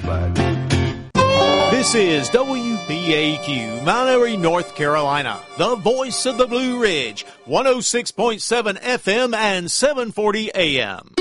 flag. This is WBAQ, Mount Airy, North Carolina, the voice of the Blue Ridge, 106.7 FM and 740 AM.